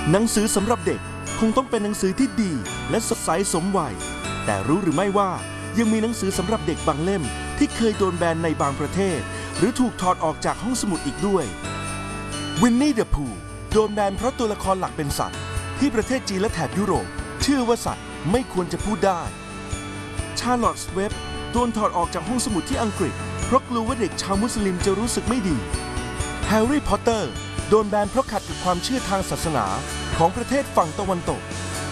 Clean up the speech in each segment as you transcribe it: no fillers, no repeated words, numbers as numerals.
หนังสือสำหรับเด็กคงต้องเป็นหนังสือที่ดีและสดใสสมวัยแต่รู้หรือไม่ว่ายังมีหนังสือสำหรับเด็กบางเล่มที่เคยโดนแบนในบางประเทศหรือถูกถอดออกจากห้องสมุดอีกด้วยวินนี่เดอะพูโดนแบนเพราะตัวละครหลักเป็นสัตว์ที่ประเทศจีนและแถบยุโรปเชื่อว่าสัตว์ไม่ควรจะพูดได้ชาร์ลอตส์เว็บโดนถอดออกจากห้องสมุดที่อังกฤษเพราะกลัวว่าเด็กชาวมุสลิมจะรู้สึกไม่ดีแฮร์รี่พอตเตอร์โดนแบนเพราะขัดกับความเชื่อทางศาสนาของประเทศฝั่งตะวันตก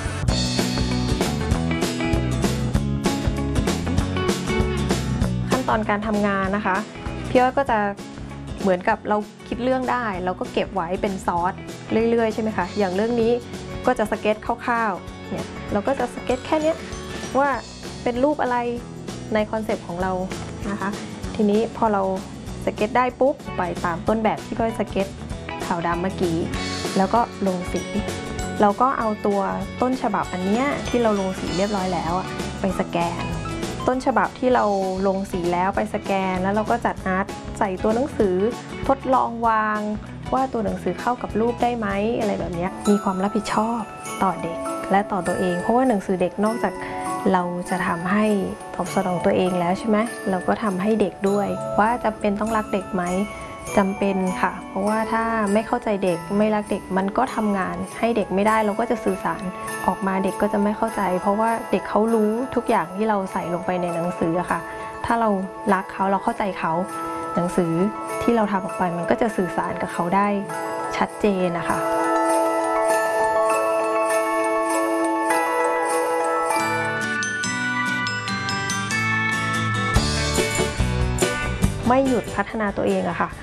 ขั้นตอนการทำงานนะคะพี่อ้อยก็จะเหมือนกับเราคิดเรื่องได้เราก็เก็บไว้เป็นซอสเรื่อยๆใช่ไหมคะอย่างเรื่องนี้ก็จะสเก็ตคร่าวๆเนี่ยเราก็จะสเก็ตแค่นี้ว่าเป็นรูปอะไรในคอนเซปต์ของเรานะคะทีนี้พอเราสเก็ตได้ปุ๊บไปตามต้นแบบที่พี่อ้อยสเก็ตขาวดำเมื่อกี้แล้วก็ลงสีเราก็เอาตัวต้นฉบับอันนี้ที่เราลงสีเรียบร้อยแล้วไปสแกนต้นฉบับที่เราลงสีแล้วไปสแกนแล้วเราก็จัดอาร์ตใส่ตัวหนังสือทดลองวางว่าตัวหนังสือเข้ากับรูปได้ไหมอะไรแบบนี้มีความรับผิดชอบต่อเด็กและต่อตัวเองเพราะว่าหนังสือเด็กนอกจากเราจะทำให้ตอบสนองตัวเองแล้วใช่ไหมเราก็ทำให้เด็กด้วยว่าจำเป็นต้องรักเด็กไหมจำเป็นค่ะเพราะว่าถ้าไม่เข้าใจเด็กไม่รักเด็กมันก็ทำงานให้เด็กไม่ได้เราก็จะสื่อสารออกมาเด็กก็จะไม่เข้าใจเพราะว่าเด็กเขารู้ทุกอย่างที่เราใส่ลงไปในหนังสือค่ะถ้าเรารักเขาเราเข้าใจเขาหนังสือที่เราทำออกไปมันก็จะสื่อสารกับเขาได้ชัดเจนนะคะไม่หยุดพัฒนาตัวเองอะค่ะ